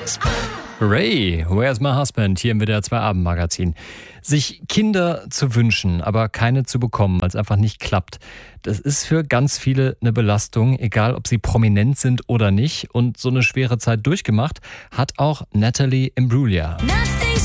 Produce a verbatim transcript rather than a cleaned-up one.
Ray, Where's My Husband? Hier im W D R zwei Abendmagazin. Sich Kinder zu wünschen, aber keine zu bekommen, weil es einfach nicht klappt. Das ist für ganz viele eine Belastung, egal ob sie prominent sind oder nicht. Und so eine schwere Zeit durchgemacht hat auch Natalie Imbruglia. Nothing